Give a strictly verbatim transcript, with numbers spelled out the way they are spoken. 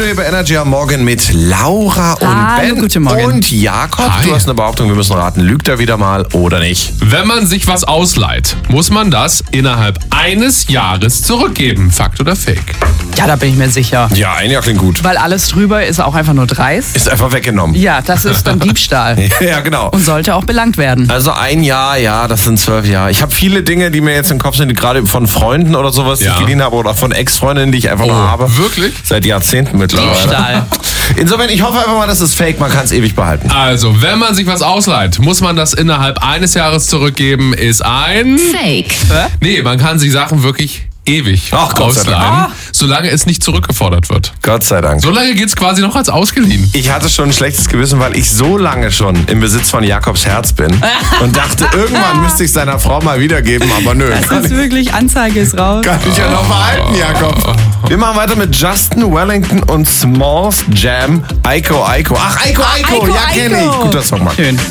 Flo hier bei Energy am Morgen mit Laura und Hallo, Ben guten Morgen. und Jakob. Hi. Du hast eine Behauptung, wir müssen raten, lügt er wieder mal oder nicht? Wenn man sich was ausleiht, muss man das innerhalb eines Jahres zurückgeben. Fakt oder Fake? Ja, da bin ich mir sicher. Ja, ein Jahr klingt gut. Weil alles drüber ist auch einfach nur dreist. Ist einfach weggenommen. Ja, das ist dann Diebstahl. Ja, genau. Und sollte auch belangt werden. Also ein Jahr, ja, das sind zwölf Jahre. Ich habe viele Dinge, die mir jetzt im Kopf sind, die gerade von Freunden oder sowas, die Ja. ich geliehen habe oder von Ex-Freundinnen, die ich einfach noch habe. Wirklich? Seit Jahrzehnten mittlerweile. Diebstahl. Insofern, ich hoffe einfach mal, das ist fake, man kann es ewig behalten. Also, wenn man sich was ausleiht, muss man das innerhalb eines Jahres zurückgeben, ist ein... Fake. Nee, man kann sich Sachen wirklich ewig Ach, Gott sei Dank. ausleihen, Ah. solange es nicht zurückgefordert wird. Gott sei Dank. Solange geht's quasi noch als ausgeliehen. Ich hatte schon ein schlechtes Gewissen, weil ich so lange schon im Besitz von Jakobs Herz bin und dachte, irgendwann müsste ich seiner Frau mal wiedergeben, aber nö. Das ist wirklich, Anzeige ist raus. Kann ich ja noch behalten, Jakob. Wir machen weiter mit Justin Wellington und Smalls Jam. Aiko, Aiko. Ach, Aiko, Aiko. Aiko, Ja, kenn Aiko. ich. Guter Song, Mann. Schön.